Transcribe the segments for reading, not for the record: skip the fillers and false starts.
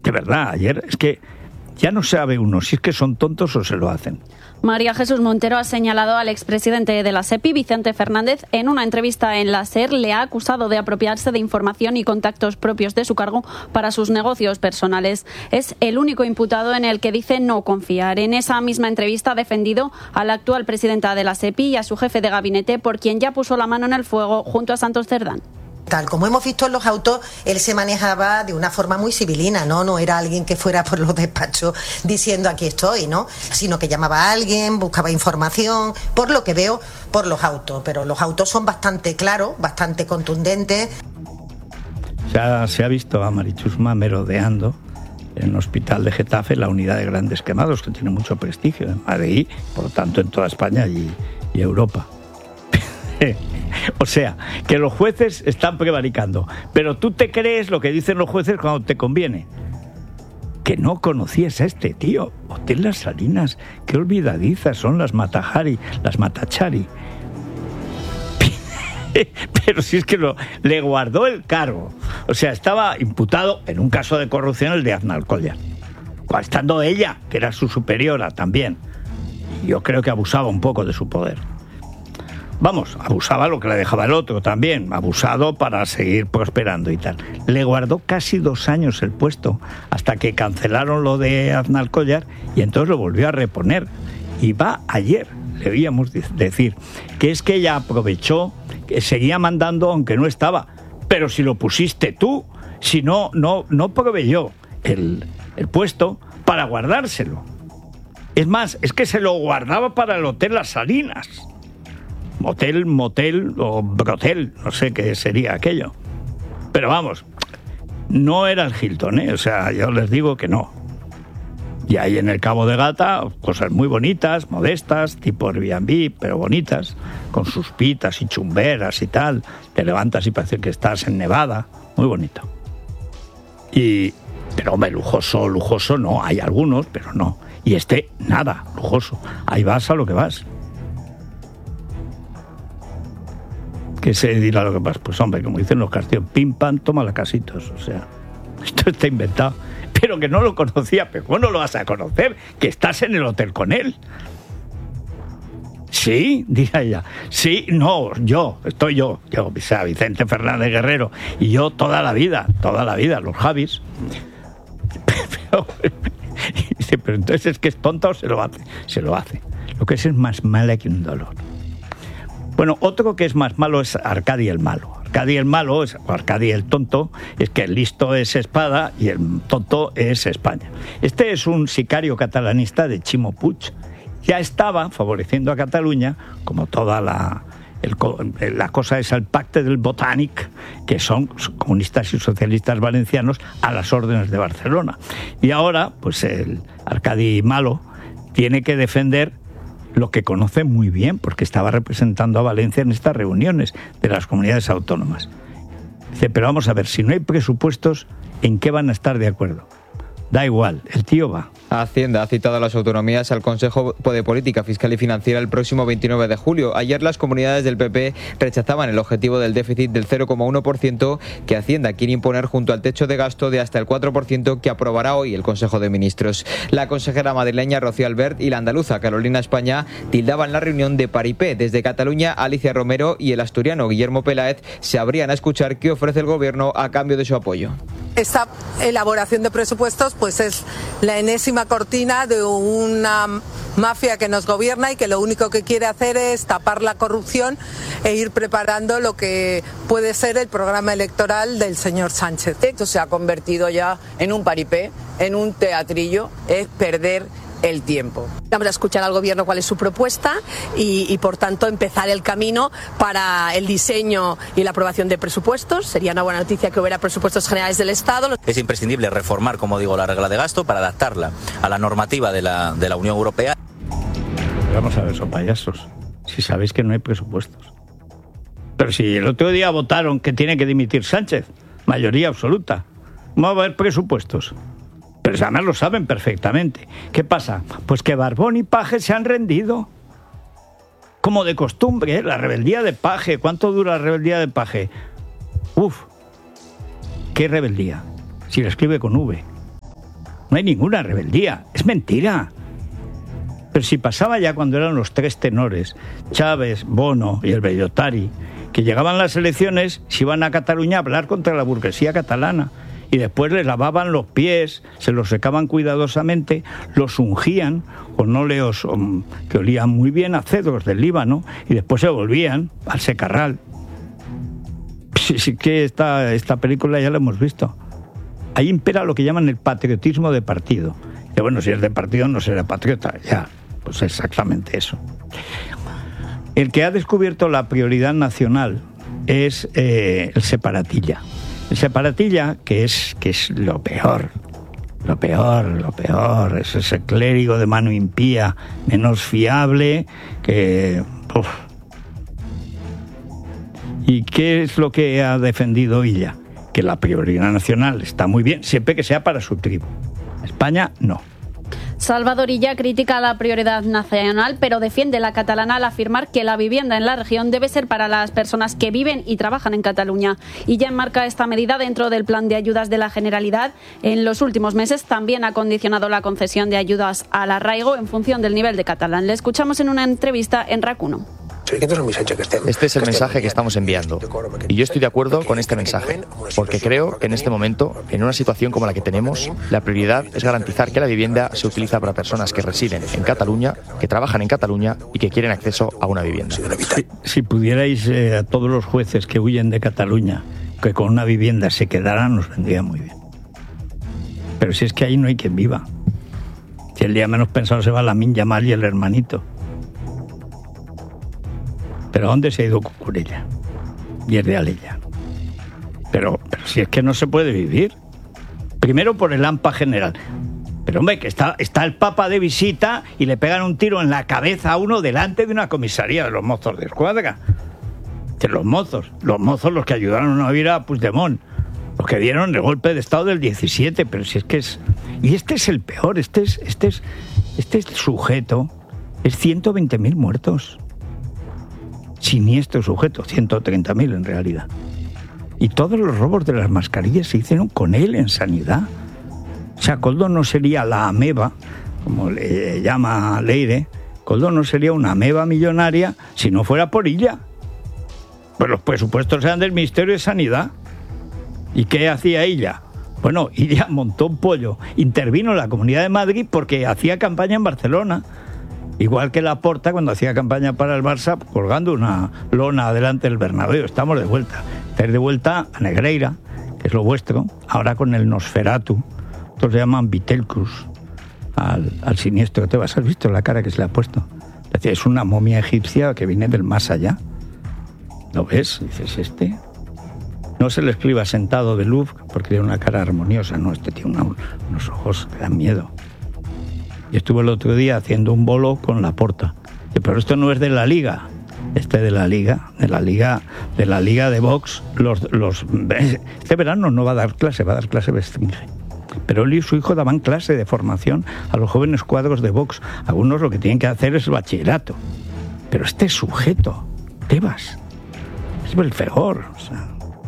De verdad, ayer es que ya no sabe uno si es que son tontos o se lo hacen. María Jesús Montero ha señalado al expresidente de la SEPI, Vicente Fernández, en una entrevista en la SER, le ha acusado de apropiarse de información y contactos propios de su cargo para sus negocios personales. Es el único imputado en el que dice no confiar. En esa misma entrevista ha defendido a la actual presidenta de la SEPI y a su jefe de gabinete, por quien ya puso la mano en el fuego junto a Santos Cerdán. Tal como hemos visto en los autos, él se manejaba de una forma muy civilina, ¿no? No era alguien que fuera por los despachos diciendo aquí estoy, ¿no? Sino que llamaba a alguien, buscaba información, por lo que veo por los autos. Pero los autos son bastante claros, bastante contundentes. Se ha visto a Marichusma merodeando en el hospital de Getafe, la unidad de grandes quemados, que tiene mucho prestigio en Madrid, por lo tanto en toda España y Europa. O sea, que los jueces están prevaricando, pero tú te crees lo que dicen los jueces cuando te conviene. Que no conocías a este tío. Hotel Las Salinas, qué olvidadizas son las Matahari, las Matachari. Pero si es que le guardó el cargo. O sea, estaba imputado en un caso de corrupción, el de Aznalcóllar, estando ella, que era su superiora también. Yo creo que abusaba un poco de su poder. Vamos, abusaba lo que le dejaba el otro también, abusado para seguir prosperando y tal. Le guardó casi 2 años el puesto, hasta que cancelaron lo de Aznalcóllar y entonces lo volvió a reponer. Y va ayer, le oíamos decir, que es que ella aprovechó, que seguía mandando aunque no estaba. Pero si lo pusiste tú, si no proveyó el puesto para guardárselo. Es más, es que se lo guardaba para el Hotel Las Salinas. Motel o brotel, no sé qué sería aquello. Pero vamos, no era el Hilton, ¿eh? O sea, yo les digo que no. Y ahí en el Cabo de Gata, cosas muy bonitas, modestas, tipo Airbnb, pero bonitas, con sus pitas y chumberas y tal. Te levantas y parece que estás en Nevada, muy bonito. Pero hombre, lujoso no, hay algunos, pero no. Y nada, lujoso. Ahí vas a lo que vas. Que se dirá lo que pasa. Pues hombre, como dicen los castillos, pim pam, toma la casitos. O sea, esto está inventado. Pero que no lo conocía, pero ¿cómo no lo vas a conocer? Que estás en el hotel con él. Sí, diría ella. Sí, no, estoy yo, o sea, Vicente Fernández Guerrero, y yo toda la vida, los Javis. Pero entonces es que es tonta o se lo hace. Lo que es más mala que un dolor. Bueno, otro que es más malo es Arcadi el malo. Arcadi el malo, o Arcadi el tonto, es que el listo es Espada y el tonto es España. Este es un sicario catalanista de Ximo Puig. Ya estaba favoreciendo a Cataluña, como toda la cosa es el pacte del Botànic, que son comunistas y socialistas valencianos a las órdenes de Barcelona. Y ahora, pues el Arcadi malo tiene que defender lo que conoce muy bien, porque estaba representando a Valencia en estas reuniones de las comunidades autónomas. Dice, pero vamos a ver, si no hay presupuestos, ¿en qué van a estar de acuerdo? Da igual, el tío va. Hacienda ha citado a las autonomías al Consejo de Política Fiscal y Financiera el próximo 29 de julio. Ayer las comunidades del PP rechazaban el objetivo del déficit del 0,1% que Hacienda quiere imponer junto al techo de gasto de hasta el 4% que aprobará hoy el Consejo de Ministros. La consejera madrileña Rocío Albert y la andaluza Carolina España tildaban la reunión de paripé. Desde Cataluña, Alicia Romero y el asturiano Guillermo Peláez se abrían a escuchar qué ofrece el gobierno a cambio de su apoyo. Esta elaboración de presupuestos pues es la enésima cortina de una mafia que nos gobierna y que lo único que quiere hacer es tapar la corrupción e ir preparando lo que puede ser el programa electoral del señor Sánchez. Esto se ha convertido ya en un paripé, en un teatrillo, es perder el tiempo. Vamos a escuchar al gobierno cuál es su propuesta y por tanto empezar el camino para el diseño y la aprobación de presupuestos. Sería una buena noticia que hubiera presupuestos generales del Estado. Es imprescindible reformar, como digo, la regla de gasto para adaptarla a la normativa de la Unión Europea. Vamos a ver, son payasos. Si sabéis que no hay presupuestos. Pero si el otro día votaron que tiene que dimitir Sánchez, mayoría absoluta, ¿cómo va a haber presupuestos? Pero además lo saben perfectamente. ¿Qué pasa? Pues que Barbón y Paje se han rendido. Como de costumbre, ¿eh? La rebeldía de Paje. ¿Cuánto dura la rebeldía de Paje? Uf, qué rebeldía. Si la escribe con V. No hay ninguna rebeldía. Es mentira. Pero si pasaba ya cuando eran los tres tenores, Chávez, Bono y el Bellotari, que llegaban las elecciones, se iban a Cataluña a hablar contra la burguesía catalana. Y después les lavaban los pies, se los secaban cuidadosamente, los ungían con óleos que olían muy bien a cedros del Líbano, y después se volvían al secarral. Sí que esta película ya la hemos visto. Ahí impera lo que llaman el patriotismo de partido. Que bueno, si es de partido no será patriota, ya, pues exactamente eso. El que ha descubierto la prioridad nacional es el separatilla. El separatilla, que es lo peor, es ese clérigo de mano impía, menos fiable, que... Uf. ¿Y qué es lo que ha defendido Illa? Que la prioridad nacional está muy bien, siempre que sea para su tribu. España, no. Salvador Illa critica la prioridad nacional, pero defiende la catalana al afirmar que la vivienda en la región debe ser para las personas que viven y trabajan en Cataluña. Illa enmarca esta medida dentro del plan de ayudas de la Generalidad. En los últimos meses también ha condicionado la concesión de ayudas al arraigo en función del nivel de catalán. Le escuchamos en una entrevista en RAC 1. Este es el mensaje que estamos enviando. Y yo estoy de acuerdo con este mensaje, porque creo que en este momento, en una situación como la que tenemos, la prioridad es garantizar que la vivienda se utiliza para personas que residen en Cataluña, que trabajan en Cataluña y que quieren acceso a una vivienda. Si pudierais a todos los jueces que huyen de Cataluña, que con una vivienda se quedaran, nos vendría muy bien. Pero si es que ahí no hay quien viva. Si el día menos pensado se va Lamine Yamal y el hermanito. ¿Pero dónde se ha ido Cucurella? Y es de Alella. Pero si es que no se puede vivir. Primero por el AMPA general. Pero hombre, que está el Papa de visita y le pegan un tiro en la cabeza a uno delante de una comisaría de los Mozos de Escuadra. De los mozos los que ayudaron a huir a Puigdemont. Los que dieron el golpe de Estado del 17. Pero si es que es... Y este es el peor. Este sujeto es 120.000 muertos. Siniestro sujeto, 130.000 en realidad. Y todos los robos de las mascarillas se hicieron con él en sanidad. O sea, Koldo no sería la ameba, como le llama Leire, Koldo no sería una ameba millonaria si no fuera por Illa. Pues los presupuestos eran del Ministerio de Sanidad. ¿Y qué hacía Illa? Bueno, Illa montó un pollo, intervino en la Comunidad de Madrid porque hacía campaña en Barcelona. Igual que Laporta cuando hacía campaña para el Barça, colgando una lona delante del Bernabéu. Estamos de vuelta. Estáis de vuelta a Negreira, que es lo vuestro, ahora con el Nosferatu. Otros le llaman Vitelcus, al siniestro. ¿Te has visto la cara que se le ha puesto? Es una momia egipcia que viene del más allá. ¿Lo ves? Dices, ¿este? No se le escriba sentado de Louvre porque tiene una cara armoniosa. No, este tiene unos ojos que dan miedo. Y estuve el otro día haciendo un bolo con Laporta. Pero esto no es de la Liga. De la Liga de Vox. Este verano no va a dar clase, va a dar clase Bestringe. Pero él y su hijo daban clase de formación a los jóvenes cuadros de Vox. Algunos lo que tienen que hacer es el bachillerato. Pero este sujeto, Tebas, es Belfegor. O sea.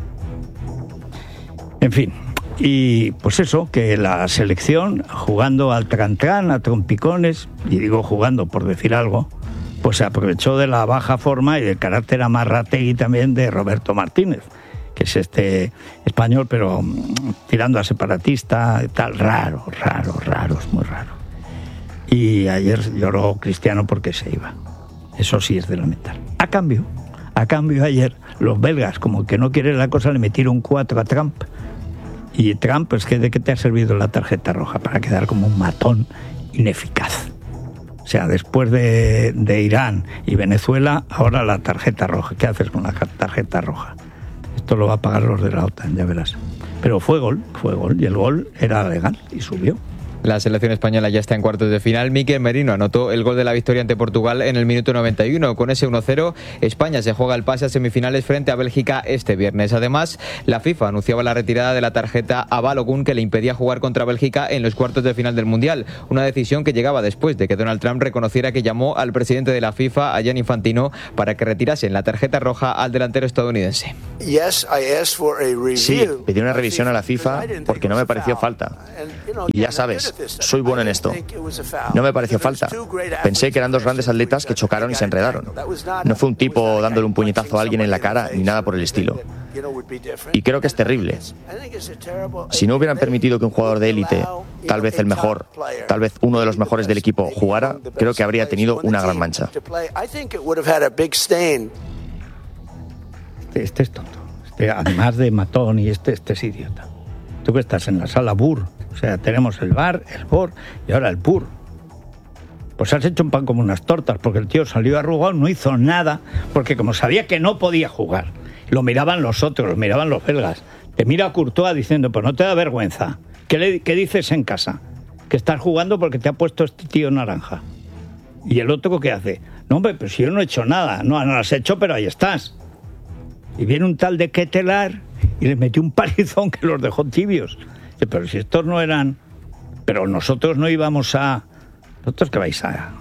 En fin. Y pues eso, que la selección, jugando al trancán, a trompicones, y digo jugando por decir algo, pues se aprovechó de la baja forma y del carácter amarrategui también de Roberto Martínez, que es este español, pero tirando a separatista, tal, raro, es muy raro. Y ayer lloró Cristiano porque se iba. Eso sí es de lamentar. A cambio ayer, los belgas, como que no quieren la cosa, le metieron 4 a Trump. Y Trump, pues ¿de qué te ha servido la tarjeta roja? Para quedar como un matón ineficaz. O sea, después de Irán y Venezuela, ahora la tarjeta roja. ¿Qué haces con la tarjeta roja? Esto lo va a pagar los de la OTAN, ya verás. Pero fue gol, y el gol era legal y subió. La selección española ya está en cuartos de final. Mikel Merino anotó el gol de la victoria ante Portugal en el minuto 91. Con ese 1-0, España se juega el pase a semifinales frente a Bélgica este viernes. Además, la FIFA anunciaba la retirada de la tarjeta a Balogun que le impedía jugar contra Bélgica en los cuartos de final del Mundial. Una decisión que llegaba después de que Donald Trump reconociera que llamó al presidente de la FIFA, a Gianni Infantino, para que retirasen la tarjeta roja al delantero estadounidense. Sí, pedí una revisión a la FIFA porque no me pareció falta. Y ya sabes, Además, soy bueno en esto. No me pareció falta. Pensé que eran dos grandes atletas que chocaron y se enredaron. No fue un tipo dándole un puñetazo a alguien en la cara ni nada por el estilo. Y creo que es terrible. Si no hubieran permitido que un jugador de élite, tal vez el mejor, tal vez uno de los mejores del equipo, jugara, creo que habría tenido una gran mancha. Este es tonto. Además de matón y este es idiota. Tú que estás en la sala BUR, o sea, tenemos el bar, el BOR y ahora el BUR. Pues has hecho un pan como unas tortas, porque el tío salió arrugado, no hizo nada, porque como sabía que no podía jugar, lo miraban los otros, lo miraban los belgas. Te mira Courtois diciendo, pues no te da vergüenza. ¿Qué dices en casa? Que estás jugando porque te ha puesto este tío naranja. Y el otro, ¿qué hace? No, hombre, pero si yo no he hecho nada. No lo has hecho, pero ahí estás. Y viene un tal de Ketelaar y les metió un palizón que los dejó tibios. Dice, pero si estos no eran... Pero nosotros no íbamos a... ¿Vosotros qué vais a...?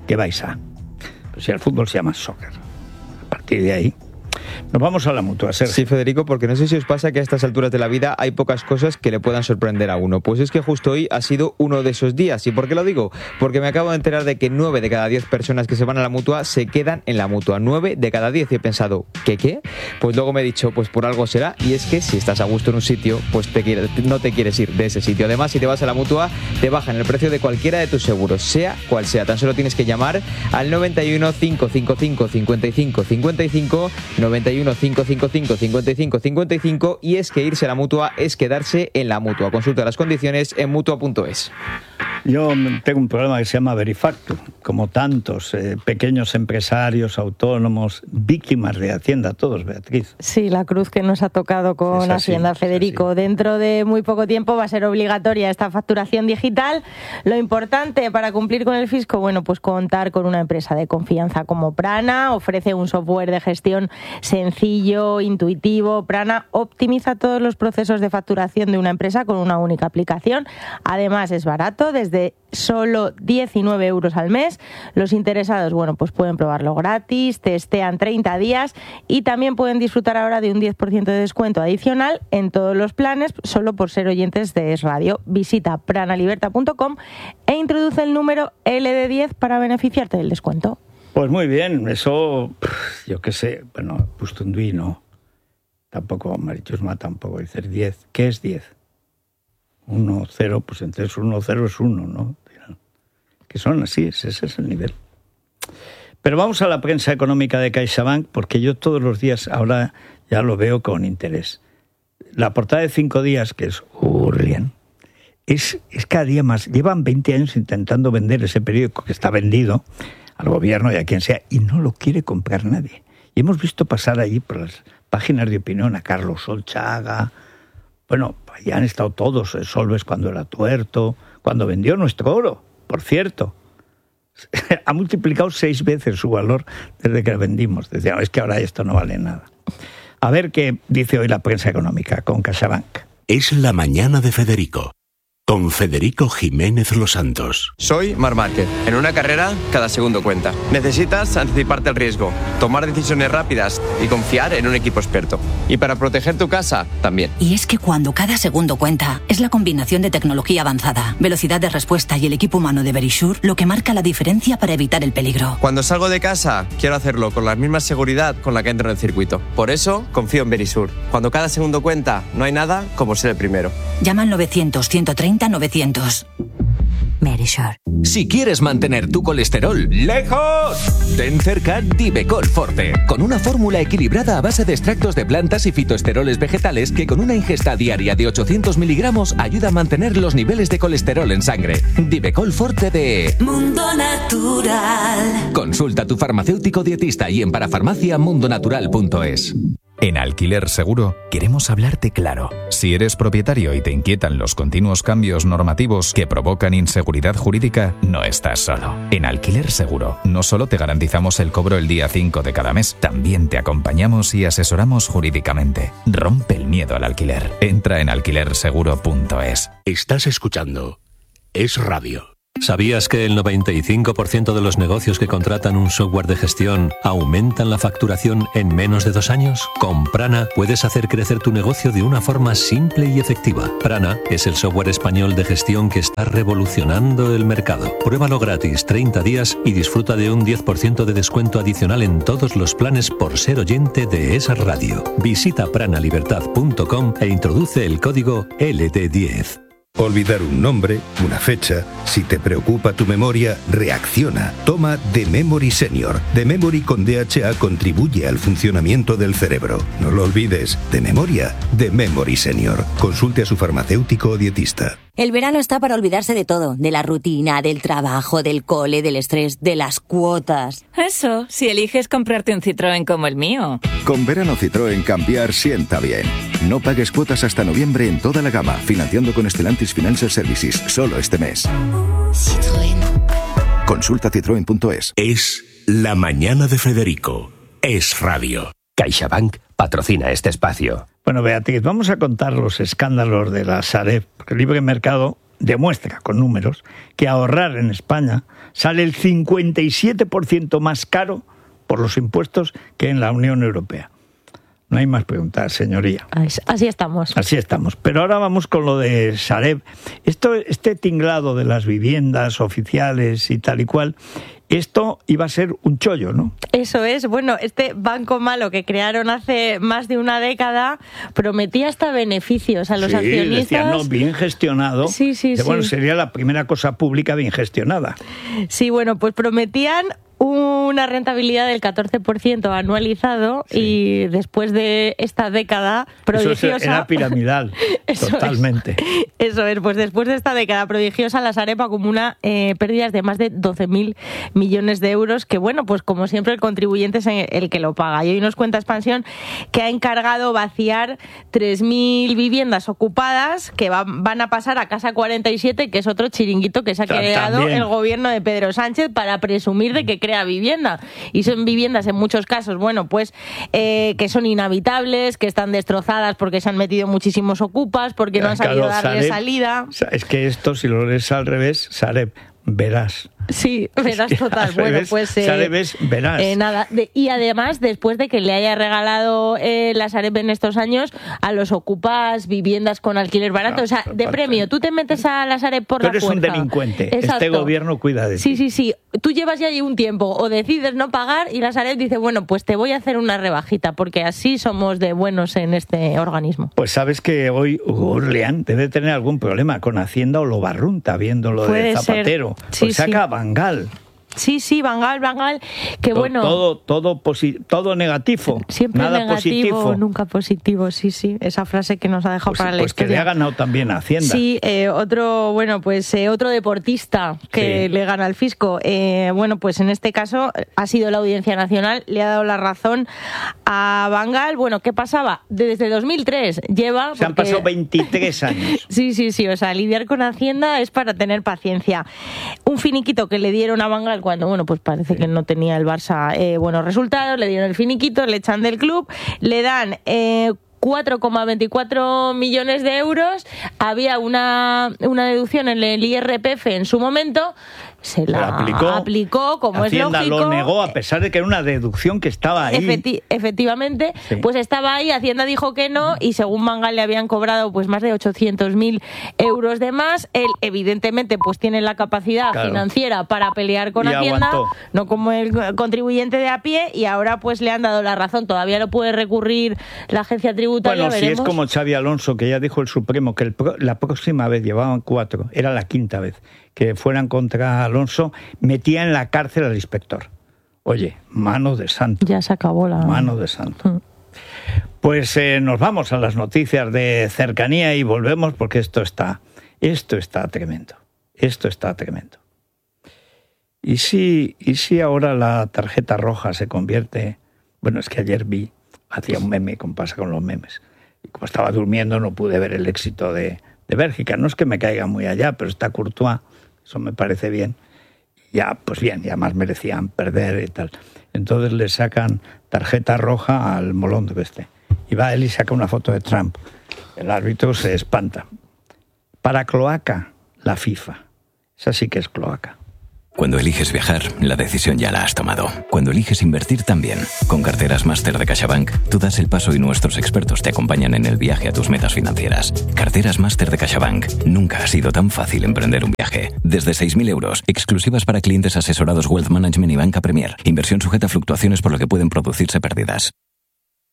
Pues si el fútbol se llama soccer. A partir de ahí... Nos vamos a la mutua, Sergio. Sí, Federico, porque no sé si os pasa que a estas alturas de la vida hay pocas cosas que le puedan sorprender a uno. Pues es que justo hoy ha sido uno de esos días. ¿Y por qué lo digo? Porque me acabo de enterar de que 9 de cada 10 personas que se van a la mutua se quedan en la mutua. 9 de cada 10. Y he pensado, ¿qué? Pues luego me he dicho, pues por algo será. Y es que si estás a gusto en un sitio, pues no te quieres ir de ese sitio. Además, si te vas a la mutua, te bajan el precio de cualquiera de tus seguros, sea cual sea. Tan solo tienes que llamar al 91 555 55 55 91 555 55 55 y es que irse a la mutua es quedarse en la mutua. Consulta las condiciones en mutua.es. Yo tengo un programa que se llama Verifactu, como tantos pequeños empresarios, autónomos, víctimas de Hacienda, todos, Beatriz. Sí, la cruz que nos ha tocado con Hacienda, Federico. Dentro de muy poco tiempo va a ser obligatoria esta facturación digital. Lo importante para cumplir con el fisco, bueno, pues contar con una empresa de confianza como Prana. Ofrece un software de gestión sencillo, intuitivo. Prana optimiza todos los procesos de facturación de una empresa con una única aplicación. Además, es barato, desde solo 19 euros al mes. Los interesados, bueno, pues pueden probarlo gratis, testean 30 días y también pueden disfrutar ahora de un 10% de descuento adicional en todos los planes, solo por ser oyentes de Es Radio. Visita pranaliberta.com e introduce el número LD10 para beneficiarte del descuento. Pues muy bien, eso, yo qué sé, bueno, Pustunduí no, tampoco, Marichusma tampoco, dice 10, ¿qué es 10? 1, 0, pues entonces 1, 0 es 1, ¿no? Que son así, ese es el nivel. Pero vamos a la prensa económica de CaixaBank, porque yo todos los días ahora ya lo veo con interés. La portada de 5 días, que es Urrien, es cada día más. Llevan 20 años intentando vender ese periódico que está vendido al gobierno y a quien sea, y no lo quiere comprar nadie. Y hemos visto pasar allí por las páginas de opinión a Carlos Solchaga. Bueno, ya han estado todos, Solves cuando era tuerto, cuando vendió nuestro oro, por cierto. Ha multiplicado 6 veces su valor desde que lo vendimos. Decían, es que ahora esto no vale nada. A ver qué dice hoy la prensa económica con CaixaBank. Es la mañana de Federico, con Federico Jiménez Los Santos. Soy Marc Márquez. En una carrera, cada segundo cuenta. Necesitas anticiparte al riesgo, tomar decisiones rápidas y confiar en un equipo experto. Y para proteger tu casa, también. Y es que cuando cada segundo cuenta, es la combinación de tecnología avanzada, velocidad de respuesta y el equipo humano de Verisure lo que marca la diferencia para evitar el peligro. Cuando salgo de casa, quiero hacerlo con la misma seguridad con la que entro en el circuito. Por eso, confío en Verisure. Cuando cada segundo cuenta, no hay nada como ser el primero. Llama al 900-130-900. Verisure. Si quieres mantener tu colesterol lejos, ten cerca Divecol Forte, con una fórmula equilibrada a base de extractos de plantas y fitoesteroles vegetales que con una ingesta diaria de 800 miligramos ayuda a mantener los niveles de colesterol en sangre. Divecol Forte de Mundo Natural. Consulta a tu farmacéutico dietista y en parafarmaciamundonatural.es. En Alquiler Seguro queremos hablarte claro. Si eres propietario y te inquietan los continuos cambios normativos que provocan inseguridad jurídica, no estás solo. En Alquiler Seguro no solo te garantizamos el cobro el día 5 de cada mes, también te acompañamos y asesoramos jurídicamente. Rompe el miedo al alquiler. Entra en alquilerseguro.es. Estás escuchando Es Radio. ¿Sabías que el 95% de los negocios que contratan un software de gestión aumentan la facturación en menos de 2 años? Con Prana puedes hacer crecer tu negocio de una forma simple y efectiva. Prana es el software español de gestión que está revolucionando el mercado. Pruébalo gratis 30 días y disfruta de un 10% de descuento adicional en todos los planes por ser oyente de esa radio. Visita pranalibertad.com e introduce el código LD10. Olvidar un nombre, una fecha. Si te preocupa tu memoria, reacciona. Toma The Memory Senior. The Memory con DHA contribuye al funcionamiento del cerebro. No lo olvides. De memoria, The Memory Senior. Consulte a su farmacéutico o dietista. El verano está para olvidarse de todo. De la rutina, del trabajo, del cole, del estrés, de las cuotas. Eso, si eliges comprarte un Citroën como el mío. Con verano Citroën cambiar sienta bien. No pagues cuotas hasta noviembre en toda la gama, financiando con Stellantis Financial Services, solo este mes. Citroën. Consulta citroen.es. Es La Mañana de Federico. Es radio. CaixaBank patrocina este espacio. Bueno, Beatriz, vamos a contar los escándalos de la Sareb, porque el libre mercado demuestra con números que ahorrar en España sale el 57% más caro por los impuestos que en la Unión Europea. No hay más preguntas, señoría. Así estamos. Así estamos. Pero ahora vamos con lo de Sareb. Este tinglado de las viviendas oficiales y tal y cual, esto iba a ser un chollo, ¿no? Eso es. Bueno, este banco malo que crearon hace más de una década prometía hasta beneficios a los accionistas. Decían, no, bien gestionado. Sí. Bueno, sería la primera cosa pública bien gestionada. Sí, bueno, pues prometían una rentabilidad del 14% anualizado y después de esta década prodigiosa... Eso era piramidal, totalmente. Eso es, pues después de esta década prodigiosa la Sareb acumula pérdidas de más de 12.000 millones de euros, que bueno, pues como siempre el contribuyente es el que lo paga. Y hoy nos cuenta Expansión que ha encargado vaciar 3.000 viviendas ocupadas que van a pasar a Casa 47, que es otro chiringuito que se ha creado también el gobierno de Pedro Sánchez para presumir de que crea vivienda. Y son viviendas en muchos casos, bueno, pues que son inhabitables, que están destrozadas porque se han metido muchísimos ocupas, porque no han sabido darle Sareb, salida. Es que esto, si lo lees al revés, Sareb, verás. Sí, verás total. Bueno, pues Sareb verás. Nada. Y además, después de que le haya regalado la Sareb en estos años a los ocupas viviendas con alquiler barato, o sea, de premio, tú te metes a la Sareb por la fuerza. Tú eres un delincuente. Exacto. Este gobierno cuida de ti. Sí. Tú llevas ya ahí un tiempo o decides no pagar y la Sareb dice, bueno, pues te voy a hacer una rebajita porque así somos de buenos en este organismo. Pues sabes que hoy Orleán debe tener algún problema con Hacienda o lo barrunta viendo lo de Zapatero. Sí, pues saca Bangal. Sí, Bangal, que bueno... Todo negativo. Siempre nada negativo, positivo. Nunca positivo, sí. Esa frase que nos ha dejado para la historia. Pues que le ha ganado también a Hacienda. Sí, otro deportista que le gana al fisco. Bueno, pues en este caso ha sido la Audiencia Nacional, le ha dado la razón a Bangal. Bueno, ¿qué pasaba? Desde 2003 lleva... Se han pasado 23 años. Sí, o sea, lidiar con Hacienda es para tener paciencia. Un finiquito que le dieron a Bangal cuando, bueno, pues parece que no tenía el Barça buenos resultados, le dieron el finiquito, le echan del club, le dan 4,24 millones de euros, había una deducción en el IRPF en su momento, se la aplicó como Hacienda es lógico. Lo negó a pesar de que era una deducción que estaba ahí. Efectivamente, pues estaba ahí, Hacienda dijo que no y según Bangal le habían cobrado pues más de 800.000 euros de más. Él evidentemente pues tiene la capacidad financiera para pelear con Hacienda, no como el contribuyente de a pie, y ahora pues le han dado la razón. Todavía lo puede recurrir la agencia tributaria. Bueno, si es como Xavi Alonso, que ya dijo el Supremo que la próxima vez llevaban 4, era la quinta vez que fueran contra Alonso, metía en la cárcel al inspector. Oye, mano de santo. Ya se acabó la... Mano de santo. Pues nos vamos a las noticias de cercanía y volvemos porque esto está tremendo. Esto está tremendo. ¿Y si ahora la tarjeta roja se convierte... Bueno, es que ayer hacía un meme, como pasa con los memes. Y como estaba durmiendo no pude ver el éxito de Bélgica. No es que me caiga muy allá, pero está Courtois. Eso me parece bien. Ya, pues bien, ya más merecían perder y tal. Entonces le sacan tarjeta roja al Molondo este. Y va él y saca una foto de Trump. El árbitro se espanta. Para cloaca, la FIFA. Esa sí que es cloaca. Cuando eliges viajar, la decisión ya la has tomado. Cuando eliges invertir también. Con Carteras Máster de CaixaBank, tú das el paso y nuestros expertos te acompañan en el viaje a tus metas financieras. Carteras Máster de CaixaBank. Nunca ha sido tan fácil emprender un viaje. Desde 6.000 euros, exclusivas para clientes asesorados Wealth Management y Banca Premier. Inversión sujeta a fluctuaciones por lo que pueden producirse pérdidas.